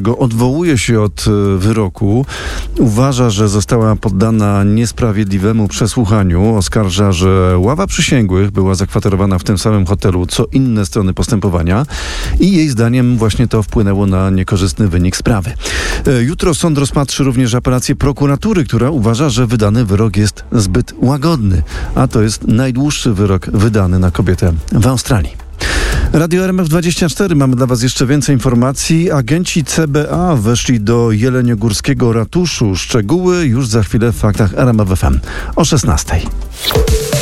dlaczego odwołuje się od wyroku. Uważa, że została poddana niesprawiedliwemu przesłuchaniu. Oskarża, że ława przysięgłych była zakwaterowana w tym samym hotelu, co inne strony postępowania i jej zdaniem właśnie to wpłynęło na niekorzystny wynik sprawy. Jutro sąd rozpatrzy również apelację prokuratury, która uważa, że wydany wyrok jest zbyt łagodny, a to jest najdłuższy wyrok wydany na kobietę w Australii. Radio RMF24, mamy dla Was jeszcze więcej informacji. Agenci CBA weszli do jeleniogórskiego ratuszu. Szczegóły już za chwilę w faktach RMF FM o 16:00.